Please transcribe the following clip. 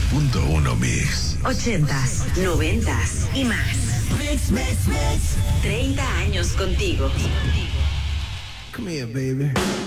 90.1 Mix. 80s, 90s y más. 30 años contigo. Come here, baby.